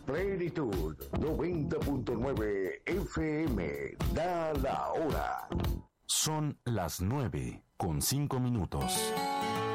Plenitud 90.9 FM. Da la hora. Son las 9:05.